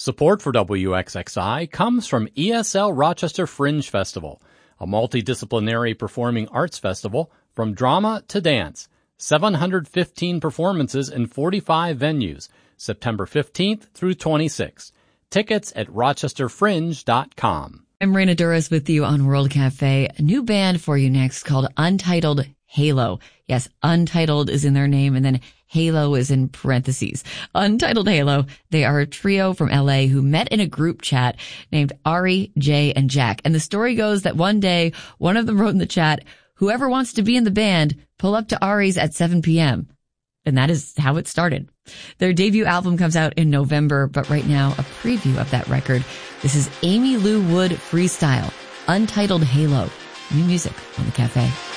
Support for WXXI comes from ESL Rochester Fringe Festival, a multidisciplinary performing arts festival from drama to dance. 715 performances in 45 venues, September 15th through 26th. Tickets at rochesterfringe.com. I'm Raina Duras with you on World Cafe. A new band for you next called Untitled Halo. Yes, Untitled is in their name and then Halo is in parentheses. Untitled Halo. They are a trio from LA who met in a group chat named Ari, Jay, and Jack. And the story goes that one day, one of them wrote in the chat, "Whoever wants to be in the band, pull up to Ari's at 7 p.m. And that is how it started. Their debut album comes out in November, but right now, a preview of that record. This is Amy Lou Wood Freestyle, Untitled Halo. New music on the Cafe.